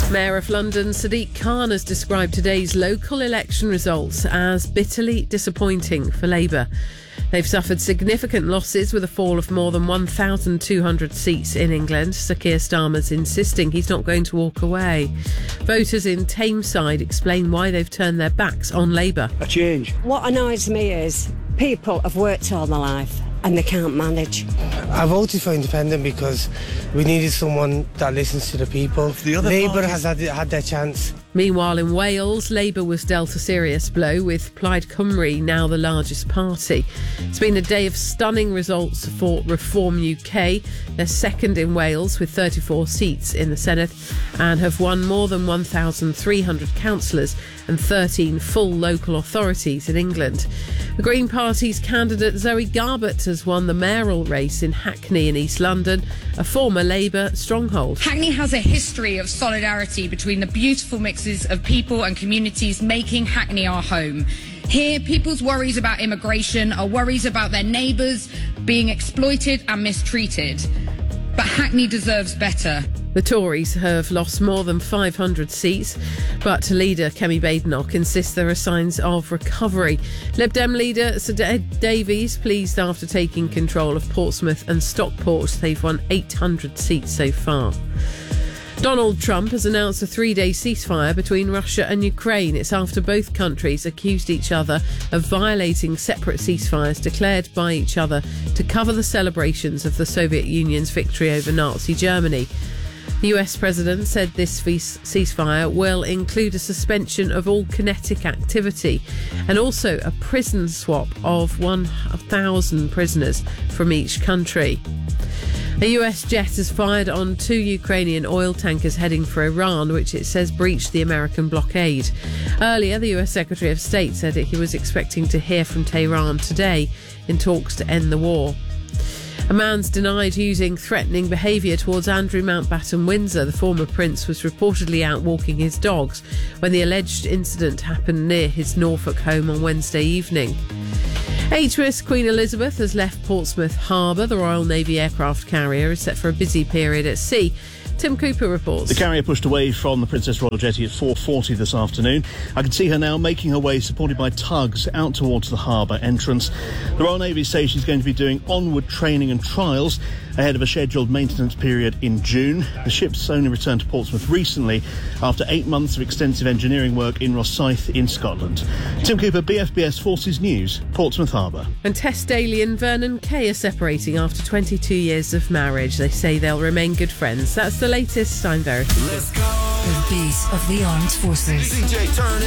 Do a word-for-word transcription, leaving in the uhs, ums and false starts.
Mayor of London Sadiq Khan has described today's local election results as bitterly disappointing for Labour. They've suffered significant losses with a fall of more than one thousand two hundred seats in England. Sir Keir Starmer's insisting he's not going to walk away. Voters in Tameside explain why they've turned their backs on Labour. A change. What annoys me is people have worked all their life and they can't manage. I voted for Independent because we needed someone that listens to the people. The other Labour parties- has had, had their chance. Meanwhile, in Wales, Labour was dealt a serious blow, with Plaid Cymru now the largest party. It's been a day of stunning results for Reform U K. They're second in Wales with thirty-four seats in the Senedd and have won more than one thousand three hundred councillors and thirteen full local authorities in England. The Green Party's candidate Zoe Garbett has won the mayoral race in Hackney in East London, a former Labour stronghold. Hackney has a history of solidarity between the beautiful mixes of people and communities making Hackney our home. Here, people's worries about immigration are worries about their neighbours being exploited and mistreated. But Hackney deserves better. The Tories have lost more than five hundred seats, but leader Kemi Badenoch insists there are signs of recovery. Lib Dem leader Sir Ed Davies pleased after taking control of Portsmouth and Stockport. They've won eight hundred seats so far. Donald Trump has announced a three-day ceasefire between Russia and Ukraine. It's after both countries accused each other of violating separate ceasefires declared by each other to cover the celebrations of the Soviet Union's victory over Nazi Germany. The U S president said this ceasefire will include a suspension of all kinetic activity and also a prison swap of one thousand prisoners from each country. A U S jet has fired on two Ukrainian oil tankers heading for Iran, which it says breached the American blockade. Earlier, the U S Secretary of State said that he was expecting to hear from Tehran today in talks to end the war. A man's denied using threatening behaviour towards Andrew Mountbatten Windsor. The former prince was reportedly out walking his dogs when the alleged incident happened near his Norfolk home on Wednesday evening. H M S Queen Elizabeth has left Portsmouth Harbour. The Royal Navy aircraft carrier is set for a busy period at sea. Tim Cooper reports. The carrier pushed away from the Princess Royal Jetty at four forty this afternoon. I can see her now making her way, supported by tugs, out towards the harbour entrance. The Royal Navy says she's going to be doing onward training and trials ahead of a scheduled maintenance period in June. The ship's only returned to Portsmouth recently after eight months of extensive engineering work in Rosyth in Scotland. Tim Cooper, B F B S Forces News, Portsmouth Harbour. And Tess Daly and Vernon Kay are separating after twenty-two years of marriage. They say they'll remain good friends. That's the latest. I'm Verity. Let's go. The beat of the armed forces. D J, turn it